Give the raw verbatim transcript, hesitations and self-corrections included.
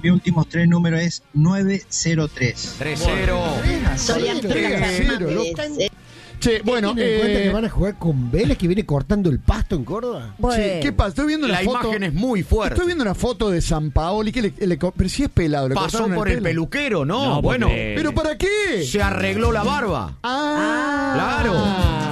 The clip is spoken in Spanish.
mis últimos tres números es nueve cero tres. tres cero. Che, bueno, ¿Tienen en cuenta eh, que van a jugar con Vélez, que viene cortando el pasto en Córdoba? Bueno. che, ¿qué pasa? Estoy viendo una La foto. imagen es muy fuerte. Estoy viendo una foto de San Paoli que le, le co- pero si es pelado, le Pasó cortaron por el pelo. peluquero, ¿no? No, bueno, porque- ¿Pero para qué? se arregló la barba. Ah, Claro.